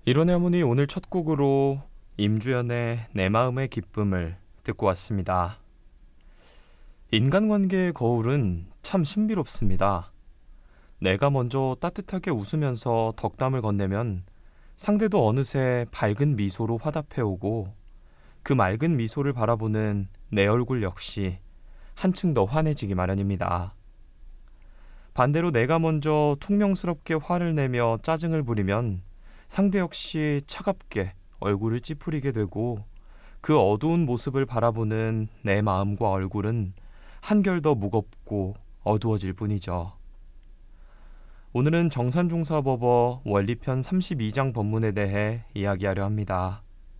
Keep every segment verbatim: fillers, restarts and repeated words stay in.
이론의 어머니 오늘 첫 곡으로 임주연의 내 마음의 기쁨을 듣고 왔습니다. 인간관계의 거울은 참 신비롭습니다. 내가 먼저 따뜻하게 웃으면서 덕담을 건네면 상대도 어느새 밝은 미소로 화답해오고 그 맑은 미소를 바라보는 내 얼굴 역시 한층 더 환해지기 마련입니다. 반대로 내가 먼저 퉁명스럽게 화를 내며 짜증을 부리면 상대 역시 차갑게 얼굴을 찌푸리게 되고 그 어두운 모습을 바라보는 내 마음과 얼굴은 한결 더 무겁고 어두워질 뿐이죠. 오늘은 정산종사법어 원리편 삼십이 장 법문에 대해 이야기하려 합니다.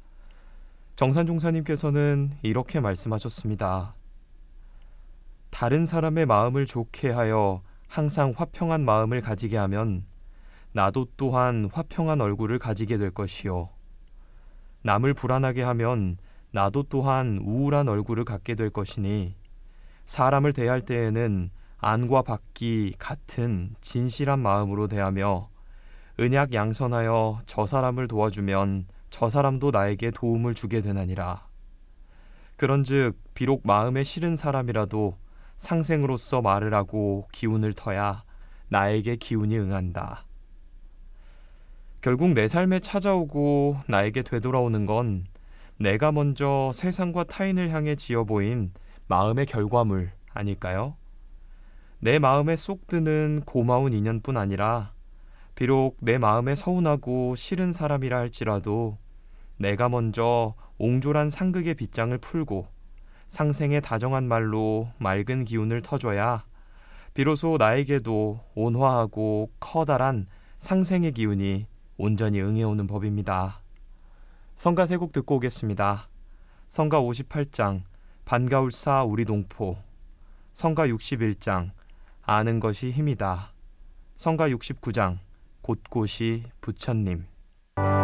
정산종사님께서는 이렇게 말씀하셨습니다. 다른 사람의 마음을 좋게 하여 항상 화평한 마음을 가지게 하면 나도 또한 화평한 얼굴을 가지게 될 것이요. 남을 불안하게 하면 나도 또한 우울한 얼굴을 갖게 될 것이니 사람을 대할 때에는 안과 밖이 같은 진실한 마음으로 대하며 은약양선하여 저 사람을 도와주면 저 사람도 나에게 도움을 주게 되나니라. 그런즉 비록 마음에 싫은 사람이라도 상생으로서 말을 하고 기운을 터야 나에게 기운이 응한다. 결국 내 삶에 찾아오고 나에게 되돌아오는 건 내가 먼저 세상과 타인을 향해 지어보인 마음의 결과물 아닐까요? 내 마음에 쏙 드는 고마운 인연뿐 아니라 비록 내 마음에 서운하고 싫은 사람이라 할지라도 내가 먼저 옹졸한 상극의 빗장을 풀고 상생의 다정한 말로 맑은 기운을 터줘야 비로소 나에게도 온화하고 커다란 상생의 기운이 온전히 응해오는 법입니다. 성가 세 곡 듣고 오겠습니다. 성가 오십팔 장 반가울사 우리 동포, 성가 육십일 장 아는 것이 힘이다, 성가 육십구 장 곳곳이 부처님.